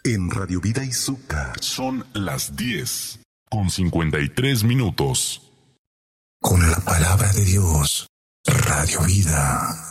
En Radio Vida Izuka son las 10:53. Con la palabra de Dios, Radio Vida.